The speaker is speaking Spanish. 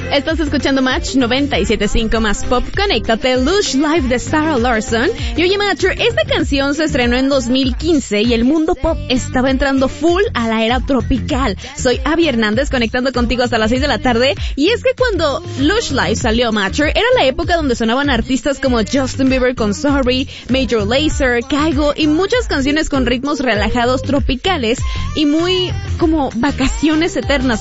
Estás escuchando Match 97.5 más Pop. Conéctate, Lush Live de Sarah Larson. Y oye, Matcher, esta canción se estrenó en 2015 y el mundo pop estaba entrando full a la era tropical. Soy Abby Hernández, conectando contigo hasta las 6 de la tarde. Y es que cuando Lush Live salió, Matcher, era la época donde sonaban artistas como Justin Bieber con Sorry, Major Lazer, Kygo y muchas canciones con ritmos relajados tropicales y muy como vacaciones eternas.